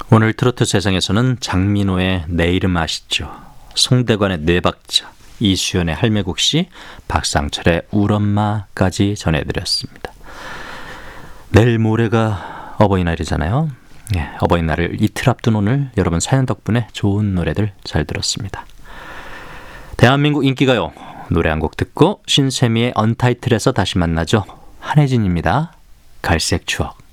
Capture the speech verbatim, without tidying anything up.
오늘 트로트 세상에서는 장민호의 내 이름 아시죠? 송대관의 뇌박자, 이수연의 할매국시, 박상철의 울엄마까지 전해드렸습니다. 내일 모레가 어버이날이잖아요. 예, 어버이날을 이틀 앞둔 오늘 여러분 사연 덕분에 좋은 노래들 잘 들었습니다. 대한민국 인기가요. 노래 한 곡 듣고 신세미의 언타이틀에서 다시 만나죠. 한혜진입니다. 갈색 추억.